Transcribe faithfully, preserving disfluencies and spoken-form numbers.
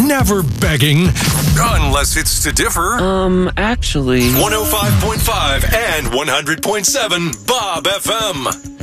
never begging, unless it's to differ. Um, actually... one oh five point five and one hundred point seven Bob F M.